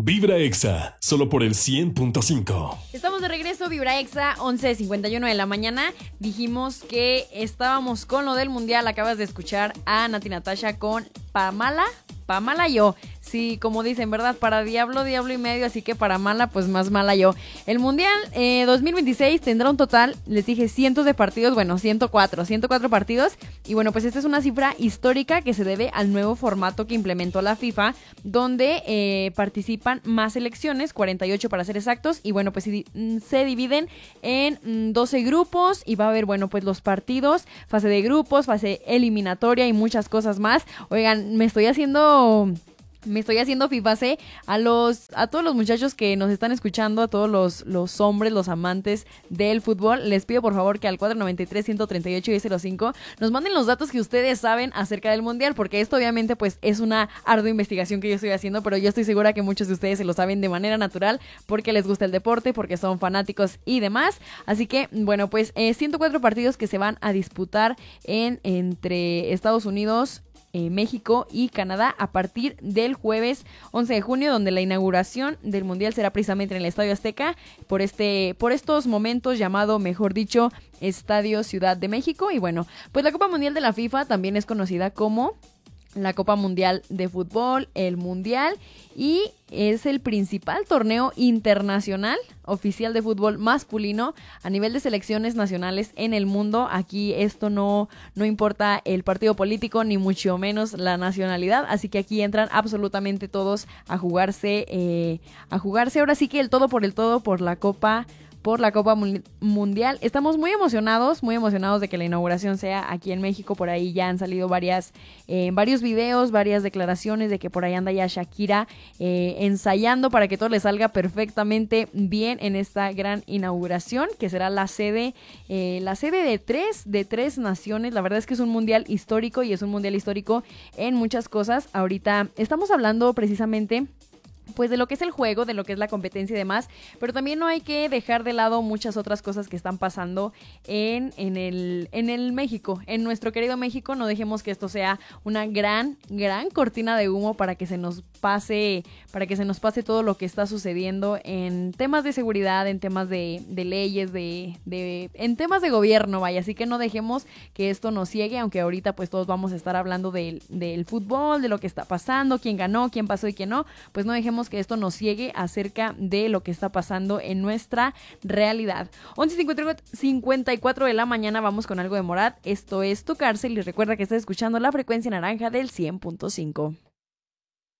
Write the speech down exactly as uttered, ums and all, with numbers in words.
Vibra Exa, solo por el cien punto cinco. Estamos de regreso, Vibra Exa, once cincuenta y uno de la mañana. Dijimos que estábamos con lo del mundial. Acabas de escuchar a Nati Natasha con Pamala, Pamala yo. Sí, como dicen, ¿verdad? Para diablo, diablo y medio, así que para mala, pues más mala yo. El Mundial eh, dos mil veintiséis tendrá un total, les dije, cientos de partidos, bueno, ciento cuatro, ciento cuatro partidos. Y bueno, pues esta es una cifra histórica que se debe al nuevo formato que implementó la FIFA, donde eh, participan más selecciones, cuarenta y ocho para ser exactos. Y bueno, pues se dividen en doce grupos y va a haber, bueno, pues los partidos, fase de grupos, fase eliminatoria y muchas cosas más. Oigan, me estoy haciendo... Me estoy haciendo fifase a los a todos los muchachos que nos están escuchando, a todos los, los hombres, los amantes del fútbol. Les pido por favor que al cuatro noventa y tres, ciento treinta y ocho y cero cinco nos manden los datos que ustedes saben acerca del mundial, porque esto obviamente pues es una ardua investigación que yo estoy haciendo, pero yo estoy segura que muchos de ustedes se lo saben de manera natural porque les gusta el deporte, porque son fanáticos y demás. Así que bueno, pues eh, ciento cuatro partidos que se van a disputar en entre Estados Unidos, Eh, México y Canadá a partir del jueves once de junio, donde la inauguración del Mundial será precisamente en el Estadio Azteca, por este, por estos momentos llamado, mejor dicho, Estadio Ciudad de México. Y bueno, pues la Copa Mundial de la FIFA también es conocida como la Copa Mundial de Fútbol, el Mundial, y es el principal torneo internacional oficial de fútbol masculino a nivel de selecciones nacionales en el mundo. Aquí esto no, no importa el partido político ni mucho menos la nacionalidad, así que aquí entran absolutamente todos a jugarse, eh, a jugarse ahora sí que el todo por el todo por la Copa por la Copa Mundial. Estamos muy emocionados, muy emocionados de que la inauguración sea aquí en México. Por ahí ya han salido varias, eh, varios videos, varias declaraciones de que por ahí anda ya Shakira eh, ensayando para que todo le salga perfectamente bien en esta gran inauguración, que será la sede, eh, la sede de tres, de tres naciones. La verdad es que es un mundial histórico y es un mundial histórico en muchas cosas. Ahorita estamos hablando precisamente pues de lo que es el juego, de lo que es la competencia y demás, pero también no hay que dejar de lado muchas otras cosas que están pasando en, en, el, en el México, en nuestro querido México. No dejemos que esto sea una gran, gran cortina de humo para que se nos pase, para que se nos pase todo lo que está sucediendo en temas de seguridad, en temas de, de leyes, de, de, en temas de gobierno, vaya. Así que no dejemos que esto nos ciegue, aunque ahorita pues todos vamos a estar hablando del, del fútbol, de lo que está pasando, quién ganó, quién pasó y quién no, pues no dejemos que esto nos ciegue acerca de lo que está pasando en nuestra realidad. once cincuenta y cuatro de la mañana, vamos con algo de Morat. Esto es Tu Cárcel y recuerda que estás escuchando la frecuencia naranja del cien punto cinco.